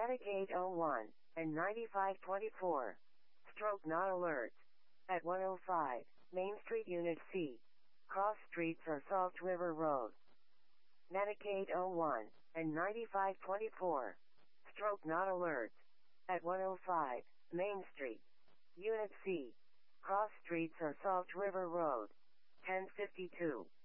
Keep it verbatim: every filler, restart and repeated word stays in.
Natick eight oh one and ninety-five twenty-four. Stroke not alert. At one oh five, Main Street Unit C. Cross streets or Salt River Road. Natick eight oh one and ninety-five twenty-four. Stroke not alert. At one oh five, Main Street. Unit C. Cross streets or Salt River Road. ten fifty-two.